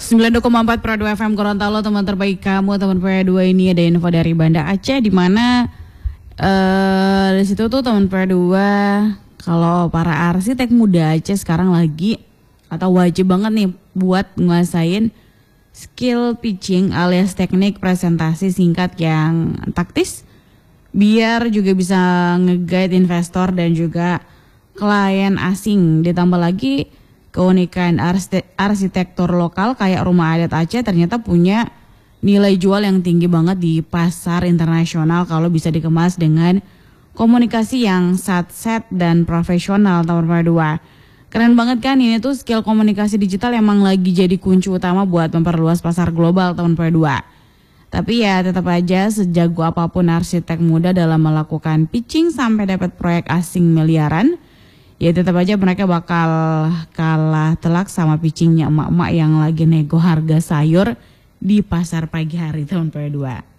92,4 Pro 2 FM Gorontalo, teman terbaik kamu, teman Pro 2 ini ada info dari Banda Aceh di mana di situ tuh teman Pro 2 kalau para arsitek muda Aceh sekarang lagi atau wajib banget nih buat nguasain skill pitching alias teknik presentasi singkat yang taktis biar juga bisa nge-guide investor dan juga klien asing. Ditambah lagi keunikan arsitektur lokal kayak rumah adat Aceh ternyata punya nilai jual yang tinggi banget di pasar internasional kalau bisa dikemas dengan komunikasi yang satset dan profesional. Nomor 2, keren banget kan, ini tuh skill komunikasi digital emang lagi jadi kunci utama buat memperluas pasar global tahun 2. Tapi ya tetap aja sejago apapun arsitek muda dalam melakukan pitching sampai dapat proyek asing miliaran, ya tetap aja mereka bakal kalah telak sama pitchingnya emak-emak yang lagi nego harga sayur di pasar pagi hari tahun 2.